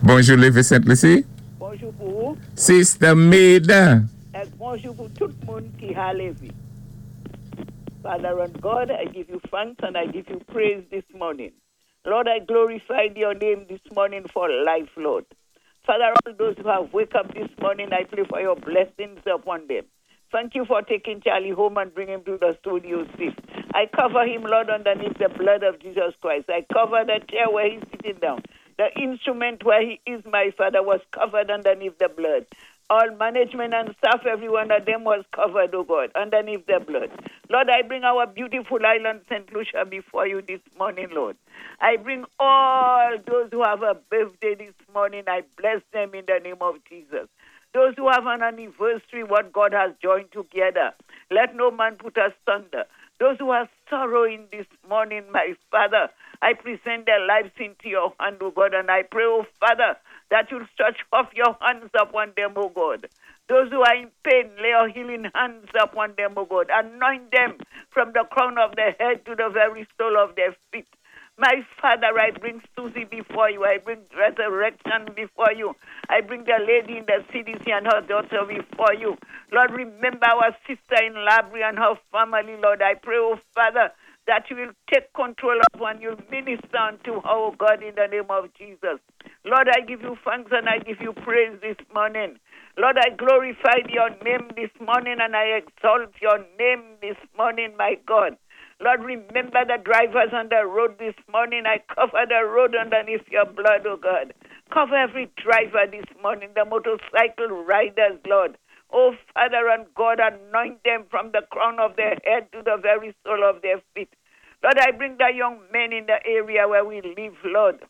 Bonjour, les Vicente Lucie. Bonjour pour vous. Sister Maida. And bonjour pour tout le monde qui a levé. Father and God, I give you thanks and I give you praise this morning. Lord, I glorify your name this morning for life, Lord. Father, all those who have wake up this morning, I pray for your blessings upon them. Thank you for taking Charlie home and bringing him to the studio safe. I cover him, Lord, underneath the blood of Jesus Christ. I cover the chair where he's sitting down. The instrument where he is, my Father, was covered underneath the blood. All management and staff, every one of them was covered, oh God, underneath the blood. Lord, I bring our beautiful island, St. Lucia, before you this morning, Lord. I bring all those who have a birthday this morning. I bless them in the name of Jesus. Those who have an anniversary, what God has joined together, let no man put us asunder. Those who are sorrowing this morning, my Father, I present their lives into your hand, O God, and I pray, O Father, that you'll stretch forth your hands upon them, O God. Those who are in pain, lay your healing hands upon them, O God. Anoint them from the crown of their head to the very sole of their feet. My Father, I bring Susie before you. I bring Resurrection before you. I bring the lady in the CDC and her daughter before you. Lord, remember our sister in Labrie and her family, Lord. I pray, oh Father, that you will take control of and you'll minister unto her, oh God, in the name of Jesus. Lord, I give you thanks and I give you praise this morning. Lord, I glorify your name this morning and I exalt your name this morning, my God. Lord, remember the drivers on the road this morning. I cover the road underneath your blood, oh God. Cover every driver this morning, the motorcycle riders, Lord. Oh, Father and God, anoint them from the crown of their head to the very sole of their feet. Lord, I bring the young men in the area where we live, Lord.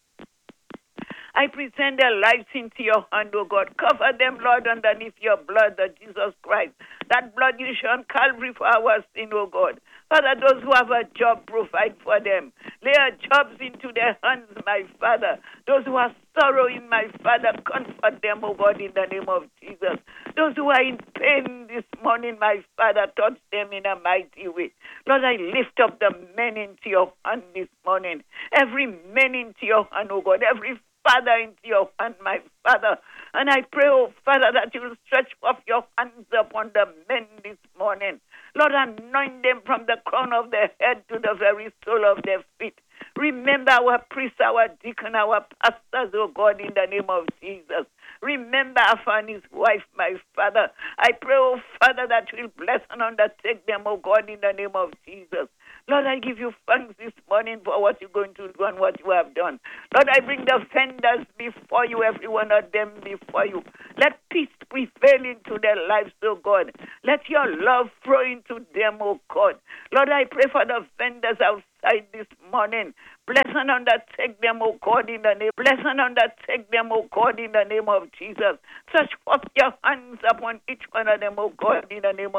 I present their lives into your hand, oh God. Cover them, Lord, underneath your blood, the Jesus Christ. That blood you shed on Calvary for our sin, oh God. Father, those who have a job, provide for them. Lay our jobs into their hands, my Father. Those who are sorrowing, my Father, comfort them, oh God, in the name of Jesus. Those who are in pain this morning, my Father, touch them in a mighty way. Lord, I lift up the men into your hand this morning. Every man into your hand, oh God. Every Father, into your hand, my Father. And I pray, oh Father, that you will stretch forth your hands upon the men this morning. Lord, anoint them from the crown of their head to the very sole of their feet. Remember our priests, our deacon, our pastors, oh God, in the name of Jesus. Remember Alpha and his wife, my Father. I pray, oh Father, that you will bless and undertake them, oh God, in the name of Jesus. Lord, I give you thanks this morning for what you're going to do and what you have done. Lord, I bring the offenders before you, every one of them before you. Let peace prevail into their lives, oh God. Let your love flow into them, oh God. Lord, I pray for the offenders outside this morning. Bless and undertake them, oh God, in the name. Bless and undertake them, oh God, in the name of Jesus. Stretch forth your hands upon each one of them, oh God, in the name of